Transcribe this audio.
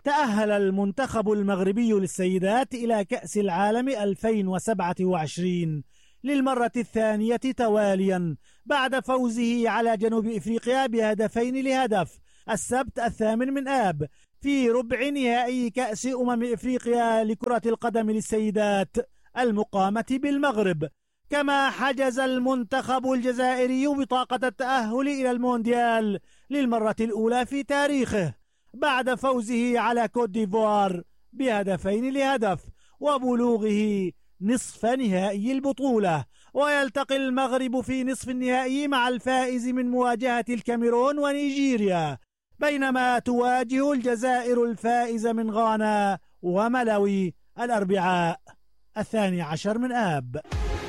تأهل المنتخب المغربي للسيدات إلى كأس العالم 2027 للمرة الثانية تواليا بعد فوزه على جنوب إفريقيا ب2-0 السبت 8 آب في ربع نهائي كأس إفريقيا لكرة القدم للسيدات المقامة بالمغرب. كما حجز المنتخب الجزائري بطاقة التأهل إلى المونديال للمرة الأولى في تاريخه بعد فوزه على كوت ديفوار ب2-0 وبلوغه نصف نهائي البطولة. ويلتقي المغرب في نصف النهائي مع الفائز من مواجهة الكاميرون ونيجيريا، بينما تواجه الجزائر الفائز من غانا وملاوي الأربعاء 12 آب.